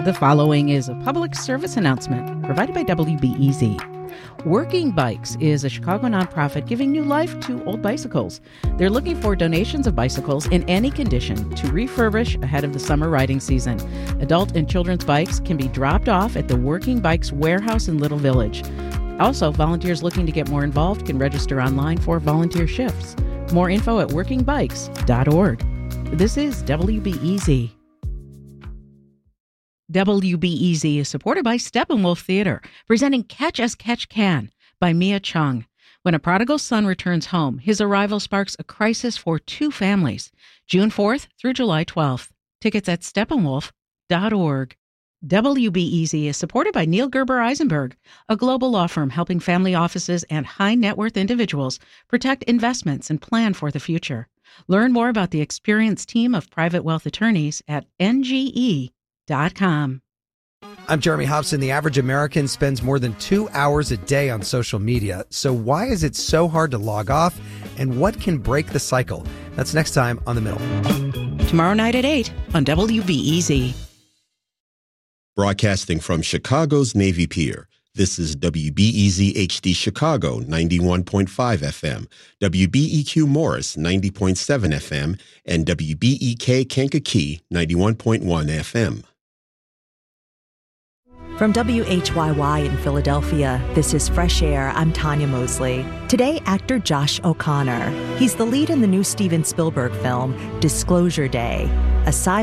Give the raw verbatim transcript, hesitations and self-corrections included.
The following is a public service announcement provided by W B E Z. Working Bikes is a Chicago nonprofit giving new life to old bicycles. They're looking for donations of bicycles in any condition to refurbish ahead of the summer riding season. Adult and children's bikes can be dropped off at the Working Bikes warehouse in Little Village. Also, volunteers looking to get more involved can register online for volunteer shifts. More info at working bikes dot org. This is W B E Z. W B E Z is supported by Steppenwolf Theater, presenting Catch as Catch Can by Mia Chung. When a prodigal son returns home, his arrival sparks a crisis for two families. June fourth through July twelfth. Tickets at steppenwolf dot org. W B E Z is supported by Neil Gerber Eisenberg, a global law firm helping family offices and high net worth individuals protect investments and plan for the future. Learn more about the experienced team of private wealth attorneys at N G E dot com. I'm Jeremy Hobson. The average American spends more than two hours a day on social media. So why is it so hard to log off? And what can break the cycle? That's next time on The Middle. Tomorrow night at eight on W B E Z. Broadcasting from Chicago's Navy Pier, this is W B E Z H D Chicago, ninety-one point five F M, W B E Q Morris, ninety point seven F M, and W B E K Kankakee, ninety-one point one F M. From W H Y Y in Philadelphia, this is Fresh Air. I'm Tanya Mosley. Today, actor Josh O'Connor. He's the lead in the new Steven Spielberg film, Disclosure Day, a sci